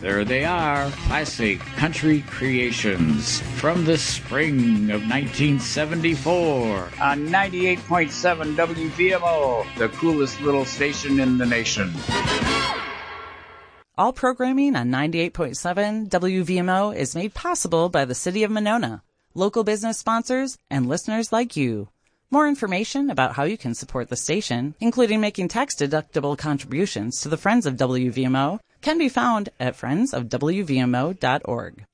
There they are, classic country creations from the spring of 1974 on 98.7 WVMO, the coolest little station in the nation. All programming on 98.7 WVMO is made possible by the City of Monona, local business sponsors, and listeners like you. More information about how you can support the station, including making tax-deductible contributions to the Friends of WVMO, can be found at friendsofwvmo.org.